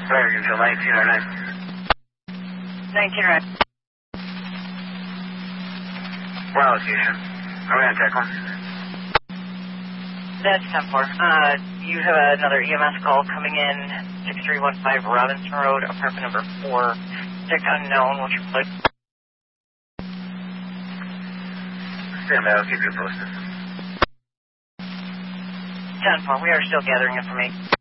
Fire control 1909. 1909. Wow, location. Are we on tech one? That's 10-4. You have another EMS call coming in, 6315 Robinson Road, apartment number 4. Subject unknown, what's your plate? Stand by, I'll keep you posted. 10-4, we are still gathering information.